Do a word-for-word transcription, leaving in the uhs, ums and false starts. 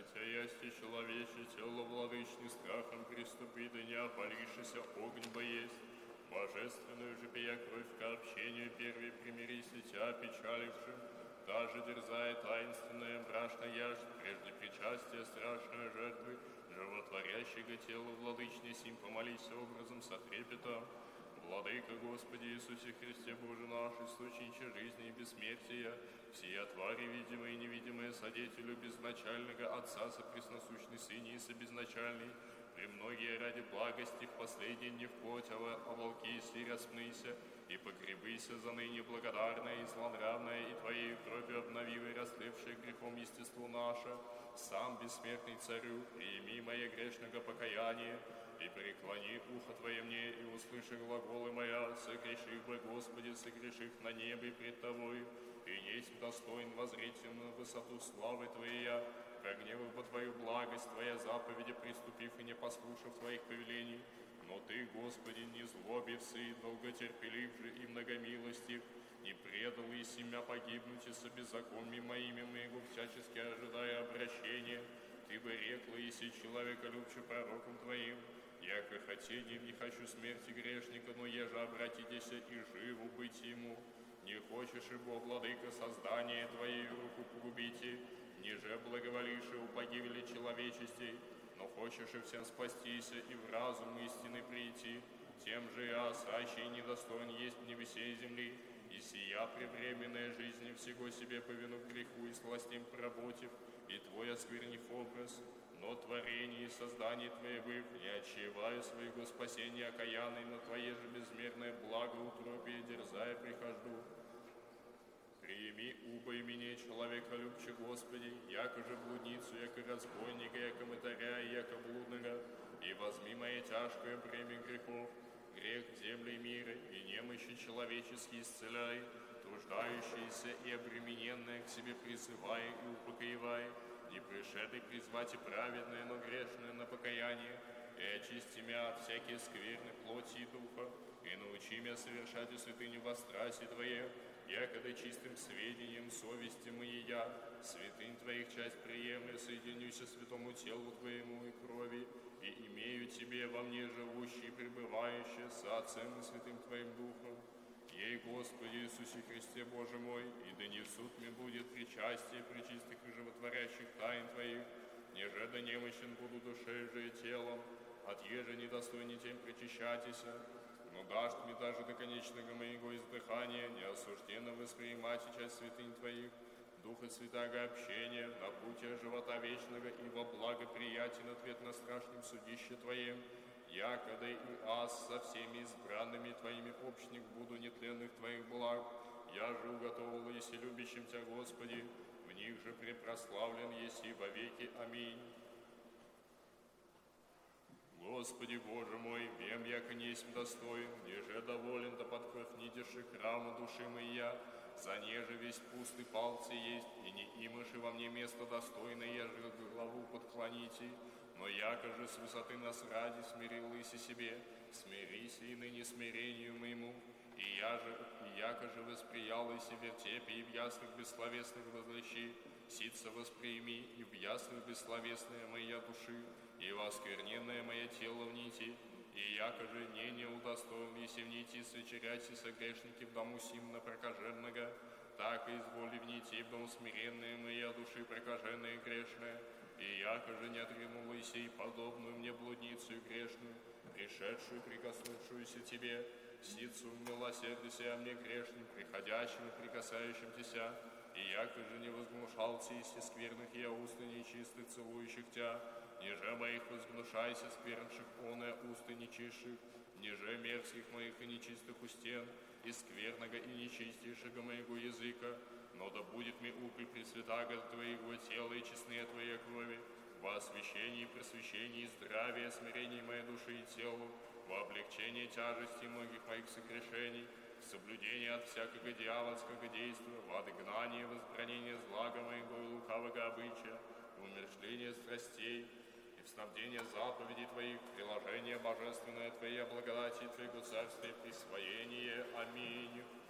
Хотя ясти человече тело владычный страхом приступи, да не опалишься, огонь боесть. Божественную же пия кровь к общению первей примирись и тя печалившим. Даже дерзая таинственная брашна яжд, прежде причастия страшной жертвы, животворящего тела владычне сим помолись образом со трепетом. Владыка Господи Иисусе Христе Боже наш, источниче жизни и бессмертия, всея твари видимые и невидимые содетелю безначального Отца сопресносущный Сыне и собезначальный, премногие ради благости в последние дни в плоть, а волки си распнися, и погребыся за ныне благодарное и злонравное, и Твоей кровью обновивой растлевшее грехом естество наше, сам бессмертный Царю, прими мое грешного покаяние, и преклони ухо Твое мне, и услыши глаголы моя, согрешив бы, Господи, согрешив на небе пред Тобою, и несть достоин воззреть на высоту славы Твоей, прогневав по Твою благость, Твоя заповеди приступив и не послушав Твоих повелений. Но Ты, Господи, не злобився и долготерпелив же и многомилостив, не предал и семя погибнуть и со беззаконными моими моего всячески ожидая обращения. Ты бы рекла, еси человека любче пророком Твоим, яко хотением не хочу смерти грешника, но еже обратитеся и живу быть ему. Не хочешь, ибо, владыка, создание Твоей руку погубите, ниже благоволишь у погибели человечестей, но хочешь и всем спастися и в разум истины прийти, тем же я, сащий недостоин есть в небесе и земли, и сия превременная жизнь всего себе повину к греху и сластим поработив, и Твой осквернив образ, но творение и создание Твое быв, не отчаивая своего спасения окаянной, на Твое же безмерное благо утробие дерзая прихожду. Прими убо и меня, человека любче Господи, яко же блудницу, яко разбойника, яко мытаря, яко блудного, и возьми мое тяжкое бремя грехов, грех земли мира, и немощи человеческие исцеляй, труждающиеся и обремененные к себе призывай и упокоевай, не пришедший призвать и праведное, но грешное на покаяние, и очисти меня от всякие скверны плоти и духа, и научи меня совершать и святыню во страсти Твое, якогда чистым сведением совести моей я, святынь Твоих часть приемля, соединюся святому телу Твоему и крови, и имею Тебе во мне живущий и пребывающий со Отцем и Святым Твоим Духом. Ей, Господи Иисусе Христе Боже мой, и да не в суд мне будет причастие пречистых и животворящих тайн Твоих, неже да немощен буду душей же и телом, от еже недостойни тем причащатися, но дашь мне даже до конечного моего издыхания, неосужденно воспринимать и часть святынь Твоих, Духа Святаго общения, на пути живота вечного и во благоприятен ответ на страшном судище Твоем, якогда и аз со всеми избранными Твоими общник буду нетленных Твоих благ, я же уготовил, еси любящим Тя, Господи, в них же препрославлен еси во веки. Аминь. Господи Боже мой, вем, яко несть достоин, неже доволен, да под кровь нидеши храма души моя, за неже весь пустый палцы есть, и не имаши во мне место достойное, я же главу подклоните, но яко же с высоты нас ради смирил иси себе, смирись и ныне смирению моему, и я же, и яко же восприял и себе в тепе и в ясных бессловесных возлещи, ситца восприми и в ясных бессловесная моя души, и воскверненное мое тело в нити, и яко же не не удостоен, еси в нити свечеряйся со грешники в дому сим на прокаженного, так и изволи в нити в дом смиренная моя души прокаженная и грешная, и яко же не отрянула сей подобную мне блудницу и грешную, пришедшую и прикоснувшуюся Тебе, сицу милосердися о мне грешным, приходящим и прикасающим Тися, и яко же не возгнушался из скверных я уста нечистых, целующих Тя, ниже моих возгнушайся сквернших оное уста нечистых, ниже мерзких моих и нечистых устен, и скверного и нечистейшего моего языка, но да будет мне упрь пресвятаго Твоего тела и честные Твоей крови, во освящении, просвещении, здравия, смирении моей души и телу, во облегчении тяжести многих моих согрешений, в соблюдении от всякого дьявольского действия, в отгнании, возбранение злага моего и лукавого обычая, в умерщвление страстей, и в снабдение заповедей Твоих, приложение божественное Твоей благодати и Твоего царствия, присвоение. Аминь.